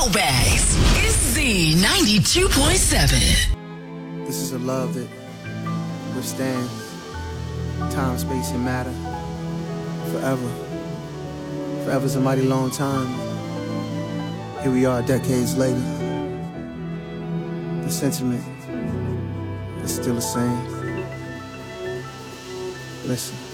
throwbacks. It's Z92.7. This is a love that withstands time, space, and matter forever. Forever's a mighty long time. Here we are decades later. The sentiment is still the same. Listen.